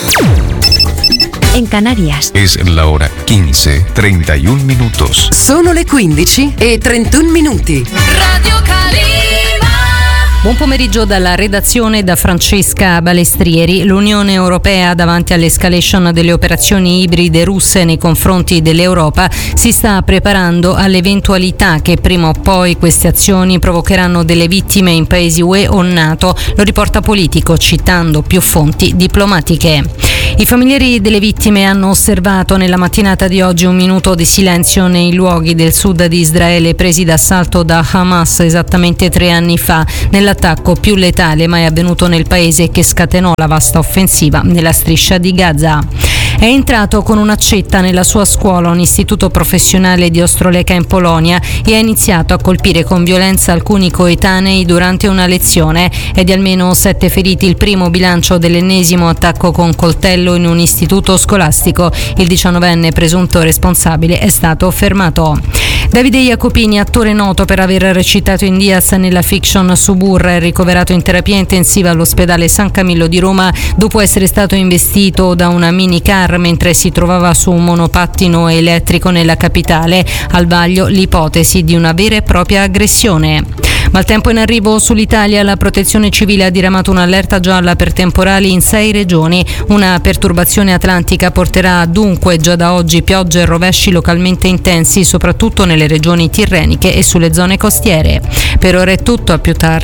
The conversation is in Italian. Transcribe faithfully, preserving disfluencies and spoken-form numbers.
En Canarias. Es la hora quince, treinta y un minutos. Sono le quindici e trentuno minuti. Radio Calima. Buon pomeriggio dalla redazione da Francesca Balestrieri. L'Unione Europea, davanti all'escalation delle operazioni ibride russe nei confronti dell'Europa, si sta preparando all'eventualità che prima o poi queste azioni provocheranno delle vittime in paesi U E o NATO, lo riporta Politico citando più fonti diplomatiche. I familiari delle vittime hanno osservato nella mattinata di oggi un minuto di silenzio nei luoghi del sud di Israele presi d'assalto da Hamas esattamente tre anni fa, nell'attacco più letale mai avvenuto nel paese che scatenò la vasta offensiva nella striscia di Gaza. È entrato con un'accetta nella sua scuola un istituto professionale di Ostrołęka in Polonia e ha iniziato a colpire con violenza alcuni coetanei durante una lezione. È di almeno sette feriti il primo bilancio dell'ennesimo attacco con coltello in un istituto scolastico. Il diciannovenne presunto responsabile è stato fermato. Davide Jacopini, attore noto per aver recitato in Diaz nella fiction Suburra, è ricoverato in terapia intensiva all'ospedale San Camillo di Roma dopo essere stato investito da una minicar mentre si trovava su un monopattino elettrico nella capitale. Al vaglio l'ipotesi di una vera e propria aggressione. Maltempo in arrivo sull'Italia. La Protezione Civile ha diramato un'allerta gialla per temporali in sei regioni. Una perturbazione atlantica porterà dunque già da oggi piogge e rovesci localmente intensi, soprattutto nelle regioni tirreniche e sulle zone costiere. Per ora è tutto, a più tardi.